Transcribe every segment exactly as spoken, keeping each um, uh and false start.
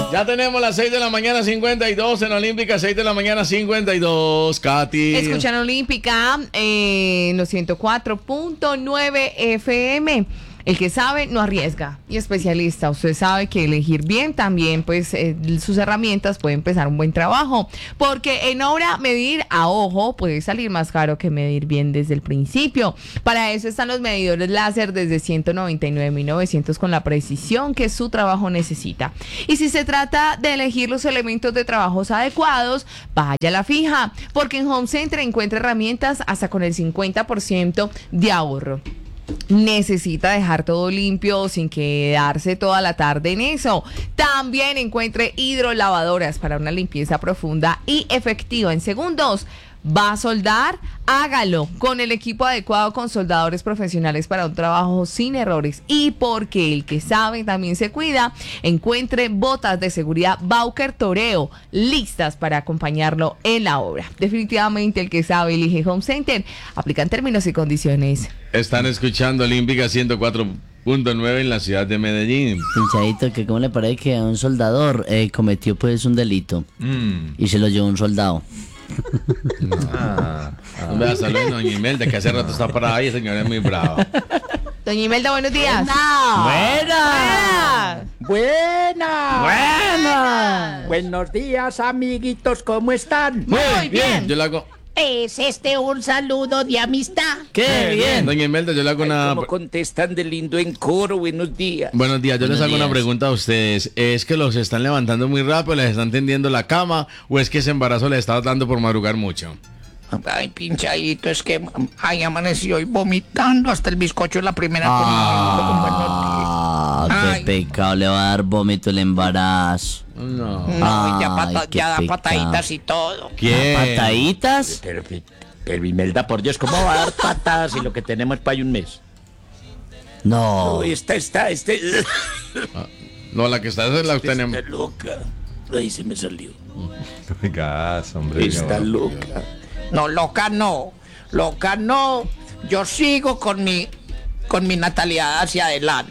Ya tenemos las seis de la mañana cincuenta y dos en Olímpica, seis de la mañana cincuenta y dos, Katy. Escuchan Olímpica en eh, los ciento cuatro punto nueve F M. El que sabe no arriesga. Y especialista, usted sabe que elegir bien también, pues eh, sus herramientas puede empezar un buen trabajo. Porque en obra medir a ojo puede salir más caro que medir bien desde el principio. Para eso están los medidores láser desde ciento noventa y nueve mil novecientos con la precisión que su trabajo necesita. Y si se trata de elegir los elementos de trabajos adecuados, vaya a la fija. Porque en Home Center encuentra herramientas hasta con el cincuenta por ciento de ahorro. Necesita dejar todo limpio sin quedarse toda la tarde en eso. También encuentre hidrolavadoras para una limpieza profunda y efectiva en segundos. ¿Va a soldar? Hágalo con el equipo adecuado, con soldadores profesionales para un trabajo sin errores. Y porque el que sabe también se cuida, encuentre botas de seguridad Bauker Toreo listas para acompañarlo en la obra. Definitivamente el que sabe elige Home Center. Aplican términos y condiciones. Están escuchando Olímpica ciento cuatro punto nueve en la ciudad de Medellín. Pinchadito, que cómo le parece que un soldador eh, cometió pues un delito mm. y se lo llevó un soldado. No. Ah, ah. Vea, saludos a doña Imelda, que hace rato está parada ahí, señora, es muy brava. Doña Imelda, buenos días. Buena. Buena. Buena. Buenos días, amiguitos, ¿cómo están? Muy, Muy bien. bien. Yo le hago... ¿Es este un saludo de amistad? ¡Qué bien! Doña Imelda, yo le hago una... ¿Cómo contestan de lindo en coro? Buenos días. Buenos días, yo Buenos les hago días. una pregunta a ustedes. ¿Es que los están levantando muy rápido, les están tendiendo la cama, o es que ese embarazo les está dando por madrugar mucho? Ay, pinchadito, es que ay, amaneció hoy vomitando hasta el bizcocho en la primera Ah, comida. qué Ay. pecado, le va a dar vómito el embarazo. No. No, ya, pata, Ay, qué ya da pecado. pataditas y todo. ¿Qué? ¿Pataditas? Pero, pero Imelda, por Dios, ¿cómo va a dar patadas si lo que tenemos es para un mes? No. No, esta está, este... No, la que está es la que Está tenemos. loca. Ahí se me salió. Gas, hombre. Está no. loca. No, loca no. Loca no. Yo sigo con mi con mi natalidad hacia adelante.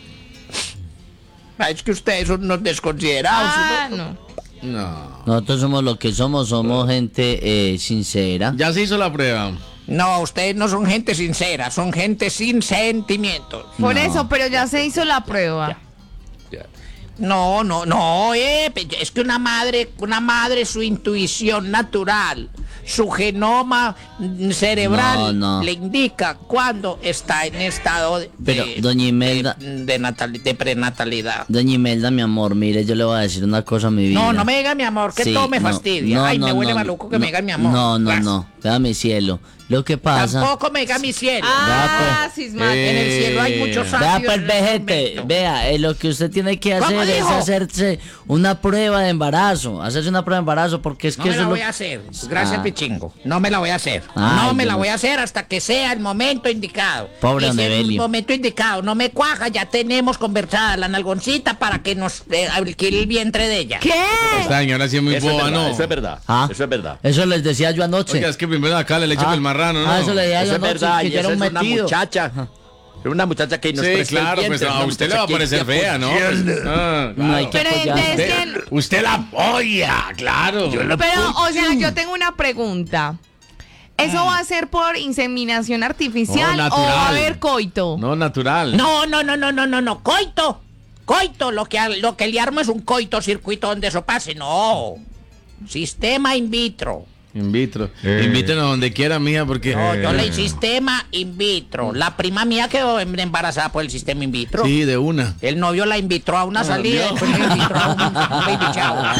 Ah, es que ustedes son unos desconsiderados. Ah, ¿no? no. No. Nosotros somos lo que somos, somos gente eh, sincera. Ya se hizo la prueba. No, ustedes no son gente sincera, son gente sin sentimientos. Por No. eso, pero ya se hizo la prueba. Ya. No, no, no, eh, es que una madre, una madre, su intuición natural, su genoma cerebral No, no. le indica cuando está en estado de, Pero, de- doña Imelda- de, de, natal- de prenatalidad. Doña Imelda, mi amor, mire, yo le voy a decir una cosa a mi vida. No, no me diga mi amor, que Sí, todo me no, fastidia. no, Ay, no, me huele no, maluco que no, me diga mi amor. No, no, Ras. no. Vea mi cielo. Lo que pasa. Tampoco me diga mi cielo. Ah, pues. cismate. Eh, En el cielo hay muchos Vea sabios. pues, en el vejete, momento. vea, eh, lo que usted tiene que ¿Cómo hacer es dijo? hacerse una prueba de embarazo, hacerse una prueba de embarazo, porque es No que me eso la es voy lo- a hacer. Gracias, Ah. Pichingo. No me la voy a hacer. Ay, no me yo la no voy a sé. hacer hasta que sea el momento indicado. Pobre Y si Onevelio. el momento indicado no me cuaja, ya tenemos conversada la nalgoncita para que nos eh, alquile el vientre de ella. ¿Qué? Esta señora sí es muy Eso es boba, verdad, ¿no? eso es verdad. Ah, Eso es verdad. Eso les decía yo anoche. Oiga, es que primero acá le echo Ah, el marrano, ¿no? ah, eso le decía Eso yo es anoche, verdad. que Y yo era esa un es una metido. muchacha. Es una muchacha que nos Sí, presta el claro, pues vientre, a una usted le va a muchacha que- parecer que fea, ¿no? Pues, ah, No hay claro. que Pero apoyar. entonces, Usted, ¿quién? usted la apoya, claro. Pero, o sea, yo tengo una pregunta. ¿Eso va a ser por inseminación artificial No, o natural. va a haber coito? No, natural. No, no, no, no, no, no, no. Coito. Coito. Lo que, lo que le armo es un coito circuito donde eso pase. No. Sistema in vitro. In vitro. Eh. Invítenos donde quiera, mía, porque... No, yo Eh. le sistema in vitro. La prima mía quedó em- embarazada por el sistema in vitro. Sí, de una. El novio la invitó a una salida y después le invitó a un baby shower.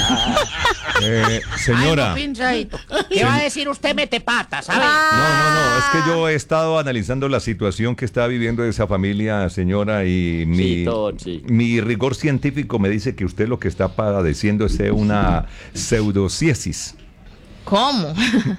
Eh, señora. Ay, no, pinzadito. ¿Qué va a decir usted, mete patas, sabe? No, no, no, es que yo he estado analizando la situación que está viviendo esa familia, señora, y mi, Sí, todo, sí. mi rigor científico me dice que usted lo que está padeciendo es una pseudociesis. ¿Cómo?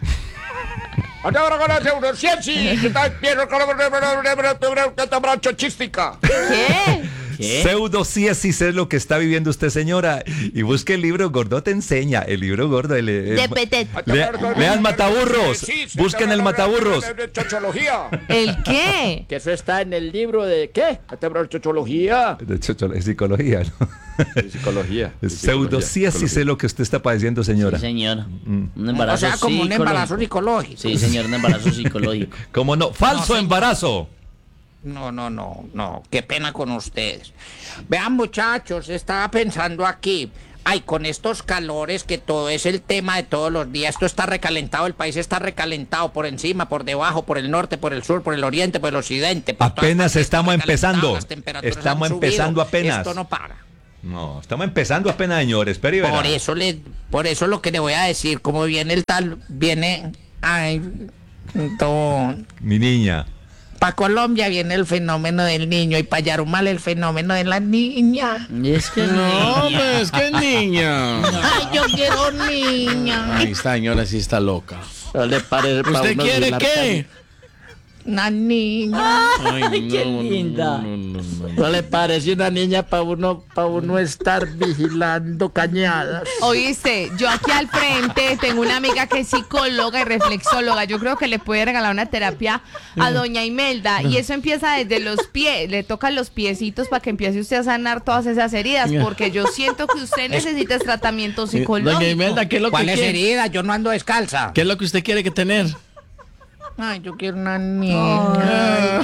Ahora con la neurociencia, que está bien con la chística. ¿Qué? ¿Qué? Pseudociesis es lo que está viviendo usted, señora. Y busque el libro gordo, te enseña. El libro gordo. El, el- De Petit. Lea- lean Mataburros. Busquen el Mataburros. ¿El qué? Que eso está en el libro de ¿qué? Chocología. De chocho- es psicología, ¿no? Psicología. Pseudociesis es lo que usted está padeciendo, señora. Sí, señor. Un O embarazo sea, como un embarazo psicológico. psicológico. Sí, señor, un embarazo psicológico. ¿Cómo no? Falso embarazo. No, no, no, no, qué pena con ustedes. Vean, muchachos, estaba pensando aquí. Ay, con estos calores que todo es el tema de todos los días, esto está recalentado, el país está recalentado por encima, por debajo, por el norte, por el sur, por el oriente, por el occidente. Por todas Apenas partes está estamos recalentado, empezando. las temperaturas Estamos han subido, empezando apenas. Esto no para. No, estamos empezando apenas, señor. Espere y verá. Por eso le, por eso lo que le voy a decir, como viene el tal, viene, ay, todo. Mi niña. Para Colombia viene el fenómeno del niño y para Yarumal el fenómeno de la niña. Y es que No, niña. pues que niña. Ay, yo quiero niña. Ay, esta señora sí está loca. No le parece pa' ¿Usted uno quiere violar qué? Una niña. Ay, qué no, no, linda. no, no, no, no. ¿No le parece una niña para uno, pa uno estar vigilando cañadas? Oíste, yo aquí al frente tengo una amiga que es psicóloga y reflexóloga. Yo creo que le puede regalar una terapia a doña Imelda. Y eso empieza desde los pies, le tocan los piecitos para que empiece usted a sanar todas esas heridas. Porque yo siento que usted necesita ese tratamiento psicológico. Doña Imelda, ¿qué es lo que ¿Cuál es quiere? herida? Yo no ando descalza. ¿Qué es lo que usted quiere que tener? Ay, yo quiero una niña.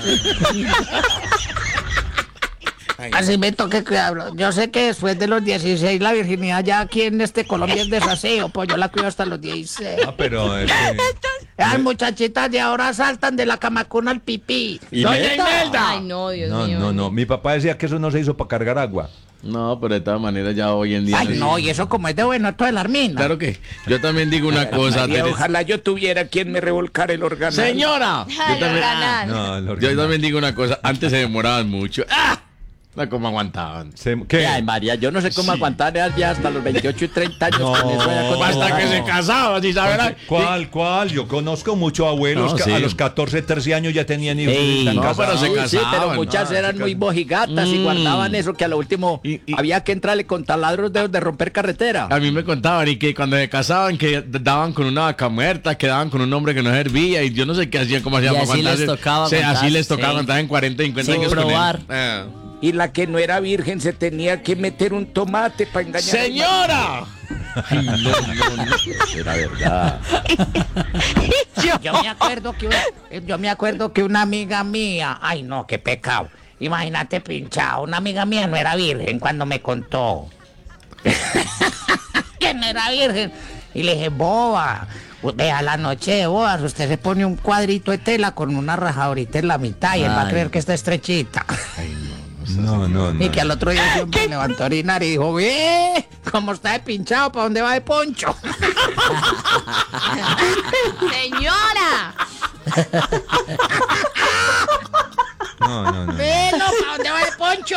Así me toque cuidarlo. Yo sé que después de los dieciséis la virginidad ya aquí en este Colombia es desaseo, pues yo la cuido hasta los dieciséis. Ah, pero es que- Las muchachitas de ahora saltan de la camacuna al pipí. ¡Doña Imelda! Ay, no, Dios No, mío. no, no. Mi papá decía que eso no se hizo para cargar agua. No, pero de todas maneras ya hoy en día... Ay, no, y eso como es de bueno, esto de la armina. Claro que yo también digo una cosa. María, Tere- ojalá yo tuviera quien me revolcara el órgano. Señora, yo Ay, también, organar. No, el yo organo. también digo una cosa. Antes se demoraban mucho. ¡Ah! No, como aguantaban. Se- ¿Qué? Ay, María, yo no sé cómo aguantar ya hasta los veintiocho y treinta años No, con eso de Hasta que se acondicionado. casaban, ¿sí saben? ¿Cuál, cuál? Yo conozco muchos abuelos No, que sí. a los catorce, trece años ya tenían hijos y Ey, están no, casados. pero se Sí, sí, pero casaban, muchas ¿no? eran muy mojigatas y Mm. guardaban eso que a lo último Y- y- había que entrarle con taladros de, de romper carretera. A mí me contaban y que cuando se casaban que daban con una vaca muerta, que daban con un hombre que no servía y yo no sé qué hacían, cómo hacían Y para así les aguantarse. tocaba Sí, así aguantarse, les tocaba sí. aguantar en cuarenta, cincuenta Sin años con él. probar. Eh. Y la que no era virgen se tenía que meter un tomate para engañar. ¡Señora! Ay, no, no, no. Era verdad. Yo me acuerdo que una, yo me acuerdo que una amiga mía, ay no, qué pecado. Imagínate pinchado, una amiga mía no era virgen cuando me contó que no era virgen. Y le dije, boba, vea la noche de bodas, usted se pone un cuadrito de tela con una rajadorita en la mitad y él va a Ay. creer que está estrechita. No, no, no. Y que al otro día yo me levantó a orinar y dijo, ve, como está de pinchado, ¿para dónde va de poncho? Señora. No, no, no. ¡Velo! ¿Para dónde va de poncho?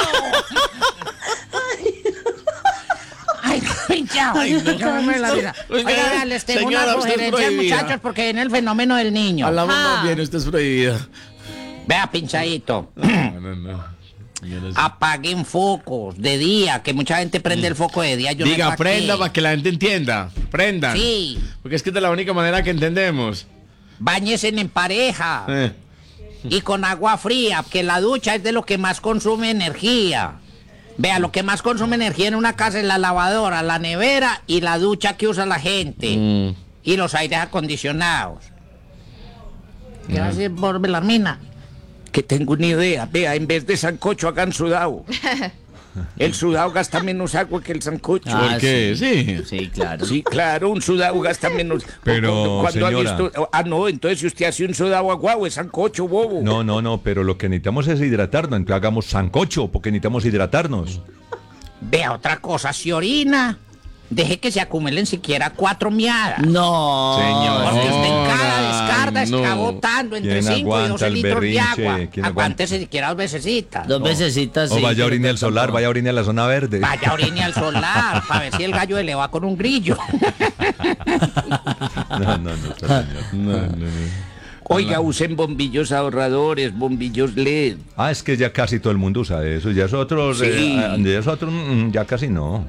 Ay, pinchado. Yo me la vida. Oiga, Oiga, vea, les tengo señora, una usted es sugerencia, prohibida. muchachos, porque viene el fenómeno del niño. Hablamos Ah. más bien, usted es prohibida. Vea, pinchadito. No, no, no. Yo no sé. Apaguen focos de día, que mucha gente prende el foco de día. Yo no sé Diga, pa' prenda qué. para que la gente entienda. Prendan. Sí. Porque es que es de la única manera que entendemos. Báñense en pareja Eh. y con agua fría, que la ducha es de lo que más consume energía. Vea, lo que más consume energía en una casa es la lavadora, la nevera y la ducha que usa la gente. Mm. Y los aires acondicionados. ¿Qué hace por Belarmina? Que tengo una idea. Vea, en vez de sancocho hagan sudado. El sudado gasta menos agua que el sancocho. Ah, ¿Por qué? sí. Sí. Sí, claro. Sí, claro, un sudado gasta menos. Pero, cuando ha señora. visto- ah, no, entonces si usted hace un sudado aguado es sancocho, bobo. No, no, no, pero lo que necesitamos es hidratarnos. Entonces hagamos sancocho porque necesitamos hidratarnos. Vea, otra cosa, si orina, deje que se acumulen siquiera cuatro miadas. No. Señor. Porque usted en cada Ay, descarga no. está botando entre ¿Quién cinco y aguanta doce el litros de berrinche? agua. ¿Quién aguanta? Aguántese siquiera dos vecesitas. Dos vecesitas. O sí, vaya a pero orinar al tampoco- solar, vaya a orinar a la zona verde. Vaya a orine al solar para ver si el gallo le va con un grillo. No, no, no, está señor. No, no, no. Oiga, usen bombillos ahorradores, bombillos L E D. Ah, es que ya casi todo el mundo usa eso. Ya es otros, Sí. eh, ya es otro, mm, ya casi no.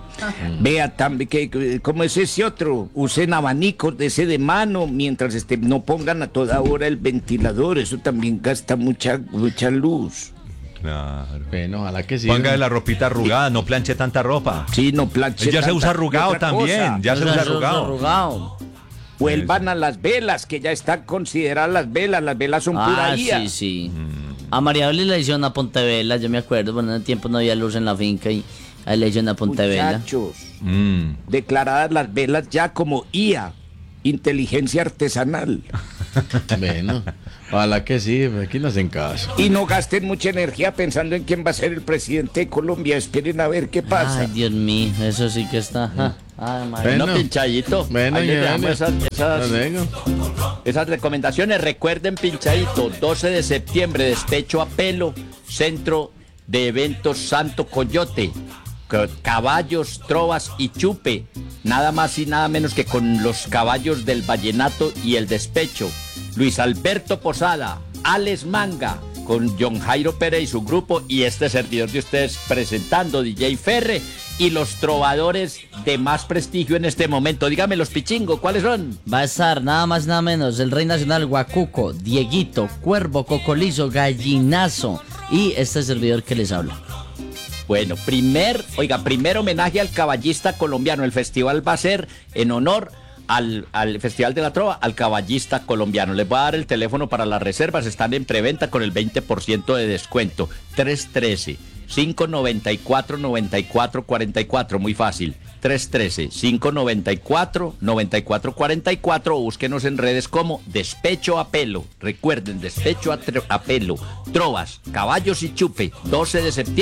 Vea también que, ¿cómo es ese otro? Usen abanicos de ese de mano mientras este, no pongan a toda hora el ventilador. Eso también gasta mucha, mucha luz. Claro. Bueno, ojalá que sí. Ponga la ropita arrugada, no planche tanta ropa. Sí, no planche Ya se tanta- usa arrugado otra también, cosa, ya se usa Eso es arrugado. arrugado. Vuelvan a las velas, que ya están consideradas las velas. Las velas son Ah, pura I A. sí, sí. A María Oli le hicieron una Pontevela, yo me acuerdo, bueno, en el tiempo no había luz en la finca y ahí le hicieron una Pontevela. Muchachos, Mm. declaradas las velas ya como I A, inteligencia artesanal. Bueno, ojalá que sí, aquí no hacen caso. Y no gasten mucha energía pensando en quién va a ser el presidente de Colombia. Esperen a ver qué pasa. Ay, Dios mío, eso sí que está. ah. Ay, madre. Bueno. No, pinchadito. Bueno, Ahí les ya, dejamos ya. esas, esas, Lo digo. esas recomendaciones. Recuerden, pinchadito, doce de septiembre, despecho a pelo, centro de eventos Santo Coyote. C- Caballos, trovas y chupe. Nada más y nada menos que con los caballos del vallenato y el despecho. Luis Alberto Posada, Alex Manga, con John Jairo Pérez y su grupo, y este servidor de ustedes presentando, D J Ferre, y los trovadores de más prestigio en este momento. Dígame los pichingos, ¿cuáles son? Va a estar nada más nada menos el Rey Nacional Guacuco, Dieguito, Cuervo, Cocolizo, Gallinazo y este servidor que les habla. Bueno, primer, oiga, primer homenaje al caballista colombiano. El festival va a ser en honor al, al Festival de la Trova, al caballista colombiano. Les voy a dar el teléfono para las reservas. Están en preventa con el veinte por ciento de descuento. tres uno tres, cinco nueve cuatro, nueve cuatro cuatro cuatro. Muy fácil. tres uno tres, cinco nueve cuatro, nueve cuatro cuatro cuatro. O búsquenos en redes como Despecho a Pelo. Recuerden, Despecho a, tro- a Pelo. Trovas, caballos y chupe. doce de septiembre.